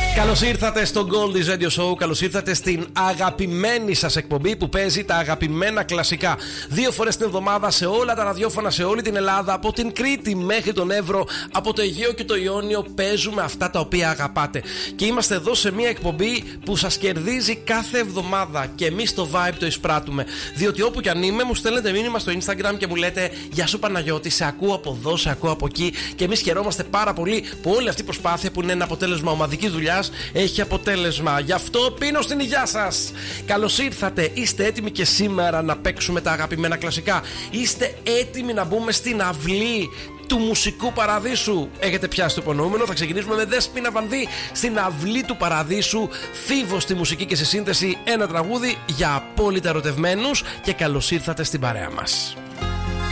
Καλώς ήρθατε στο Goldie's Radio Show. Καλώς ήρθατε στην αγαπημένη σας εκπομπή που παίζει τα αγαπημένα κλασικά 2 φορές την εβδομάδα σε όλα τα ραδιόφωνα, σε όλη την Ελλάδα. Από την Κρήτη μέχρι τον Εύρο, από το Αιγαίο και το Ιόνιο, παίζουμε αυτά τα οποία αγαπάτε. Και είμαστε εδώ σε μια εκπομπή που σας κερδίζει κάθε εβδομάδα. Και εμείς το vibe το εισπράττουμε. Διότι όπου κι αν είμαι, μου στέλνετε μήνυμα στο Instagram και μου λέτε: Γεια σου Παναγιώτη, σε ακούω από εδώ, σε ακούω από εκεί. Και εμείς χαιρόμαστε πάρα πολύ που όλη αυτή η προσπάθεια που είναι ένα αποτέλεσμα ομαδικής δουλειάς έχει αποτέλεσμα. Γι' αυτό πίνω στην υγειά σας. Καλώς ήρθατε. Είστε έτοιμοι και σήμερα να παίξουμε τα αγαπημένα κλασικά? Είστε έτοιμοι να μπούμε στην αυλή του μουσικού παραδείσου? Έχετε πιάσει το υπονοούμενο. Θα ξεκινήσουμε με Δέσποινα Βανδύ στην αυλή του παραδείσου. Φίβο στη μουσική και στη σύνθεση. Ένα τραγούδι για απόλυτα ερωτευμένους. Και καλώς ήρθατε στην παρέα μας.